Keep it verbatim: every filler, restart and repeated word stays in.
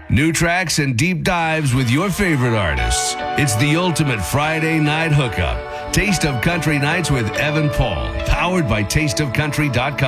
New tracks and deep dives with your favorite artists. It's the ultimate Friday night hookup. Taste of Country Nights with Evan Paul, powered by taste of country dot com.